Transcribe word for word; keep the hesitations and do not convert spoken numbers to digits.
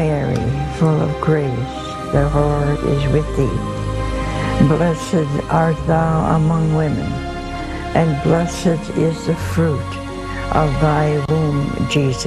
Mary, full of grace, the Lord is with thee. Blessed art thou among women, and blessed is the fruit of thy womb, Jesus.